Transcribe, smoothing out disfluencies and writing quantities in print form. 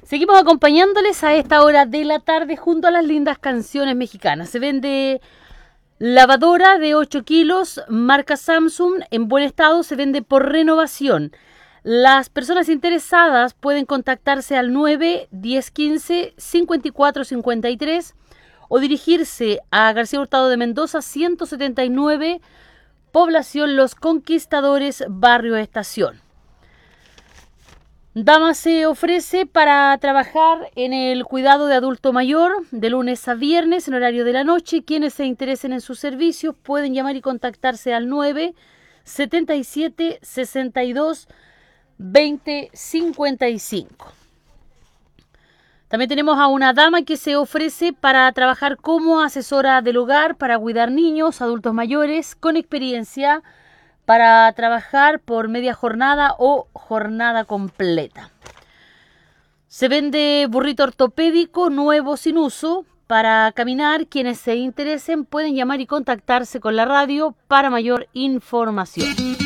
Seguimos acompañándoles a esta hora de la tarde junto a las lindas canciones mexicanas. Se vende lavadora de 8 kilos, marca Samsung, en buen estado, se vende por renovación. Las personas interesadas pueden contactarse al 9 10 15 54 53 o dirigirse a García Hurtado de Mendoza 179, población Los Conquistadores, barrio Estación. Dama se ofrece para trabajar en el cuidado de adulto mayor de lunes a viernes en horario de la noche. Quienes se interesen en sus servicios pueden llamar y contactarse al 9 77 62 20 55. También tenemos a una dama que se ofrece para trabajar como asesora del hogar para cuidar niños, adultos mayores con experiencia para trabajar por media jornada o jornada completa. Se vende burrito ortopédico nuevo sin uso para caminar. Quienes se interesen pueden llamar y contactarse con la radio para mayor información.